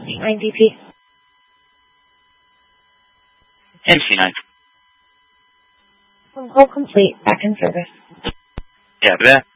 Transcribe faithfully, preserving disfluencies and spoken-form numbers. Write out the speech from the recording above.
nine D P. M C nine. Phone call complete. Back in service. Yeah, that.